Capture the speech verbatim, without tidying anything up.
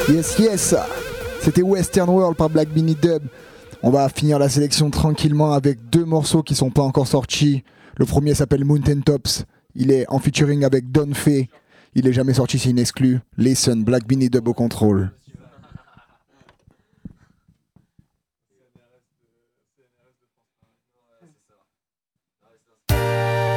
Yes, yes. C'était Western World par Black Beanie Dub. On va finir la sélection tranquillement avec deux morceaux qui sont pas encore sortis. Le premier s'appelle Mountain Tops. Il est en featuring avec Don Fay. Il est jamais sorti, c'est une exclue. Listen, Black Beanie Dub au contrôle.